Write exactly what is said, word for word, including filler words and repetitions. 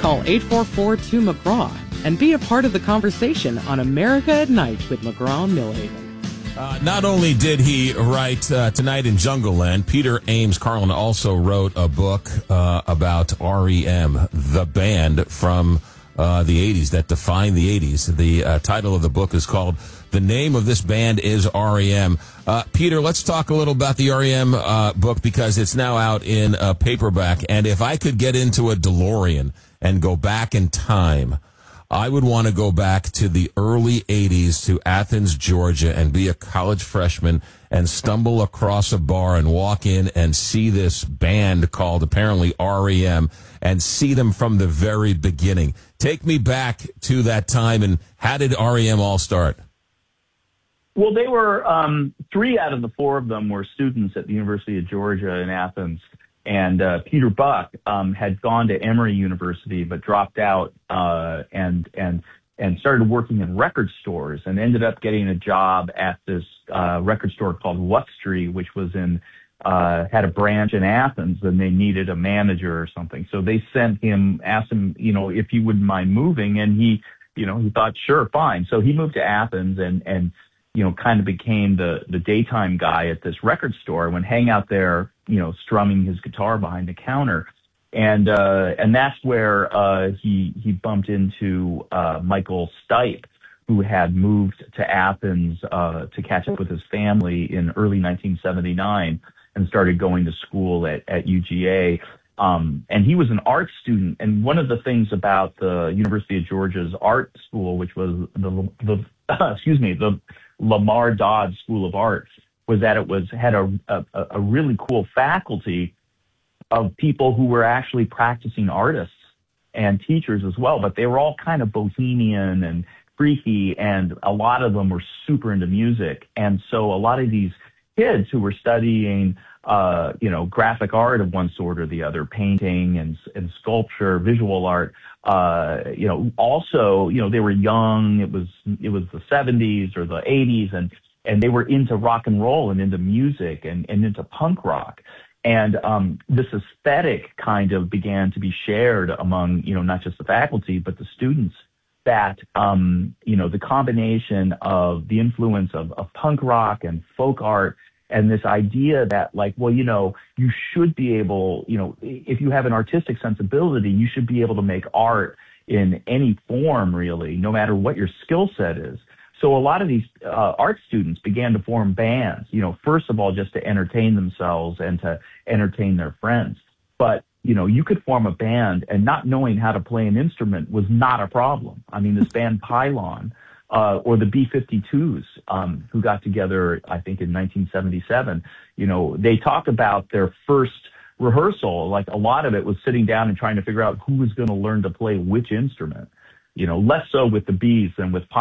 Call eight four four two McGraw and be a part of the conversation on America at Night with McGraw and Millhaven. Uh, not only did he write uh, Tonight in Jungleland, Peter Ames Carlin also wrote a book uh, about R E M, the band from uh, the eighties that defined the eighties. The uh, title of the book is called The Name of This Band is R E M. Uh, Peter, let's talk a little about the R E M uh, book because it's now out in uh, paperback. And if I could get into a DeLorean and go back in time, I would want to go back to the early eighties to Athens, Georgia, and be a college freshman and stumble across a bar and walk in and see this band called apparently R E M and see them from the very beginning. Take me back to that time, and how did R E M all start? Well, they were, um, three out of the four of them were students at the University of Georgia in Athens. And uh, Peter Buck um, had gone to Emory University but dropped out uh, and and and started working in record stores and ended up getting a job at this uh, record store called Wuxtry, which was in uh, had a branch in Athens, and they needed a manager or something. So they sent him, asked him, you know, if he wouldn't mind moving, and he, you know, he thought, sure, fine. So he moved to Athens and and you know, kind of became the the daytime guy at this record store and would hang out there, you know, strumming his guitar behind the counter. And uh, and that's where uh, he he bumped into uh, Michael Stipe, who had moved to Athens uh, to catch up with his family in early nineteen seventy-nine and started going to school at, at U G A. Um, and he was an art student. And one of the things about the University of Georgia's art school, which was the, the excuse me, the Lamar Dodd School of Art, was that it was had a, a, a really cool faculty of people who were actually practicing artists and teachers as well, but they were all kind of bohemian and freaky, and a lot of them were super into music. And so a lot of these kids who were studying, uh, you know, graphic art of one sort or the other, painting and, and sculpture, visual art, uh, you know, also, you know, they were young. It was, it was the seventies or the eighties, and, and they were into rock and roll and into music and, and into punk rock. And, um, this aesthetic kind of began to be shared among, you know, not just the faculty, but the students, that, um, you know, the combination of the influence of, of punk rock and folk art, and this idea that, like, well, you know, you should be able, you know, if you have an artistic sensibility, you should be able to make art in any form, really, no matter what your skill set is. So a lot of these uh, art students began to form bands, you know, first of all, just to entertain themselves and to entertain their friends. But, you know, you could form a band and not knowing how to play an instrument was not a problem. I mean, this band Pylon, Uh, or the B fifty-twos, um, who got together, I think, in nineteen seventy-seven. You know, they talk about their first rehearsal. Like, a lot of it was sitting down and trying to figure out who was going to learn to play which instrument. You know, less so with the Bees than with